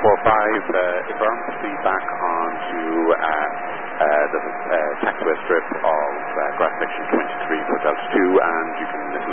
Ibrahim, proceed back onto the taxiway strip of grass section 23 for Delta 2, and you can listen